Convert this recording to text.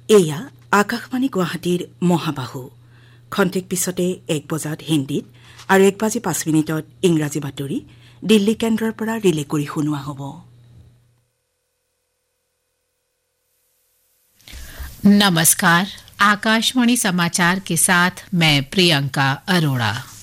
এয়া আকাশবাণী গুৱাহাটীৰ মহাবাহু খন্তেক পিছতে 1 বজাত হিন্দীত আৰু 1:05 ইংৰাজী বাতৰি দিল্লী কেন্দ্ৰৰ পৰা ৰিলে কৰি শুনোৱা হ'ব। नमस्कार, आकाशवाणी समाचार के साथ मैं प्रियंका अरोड़ा।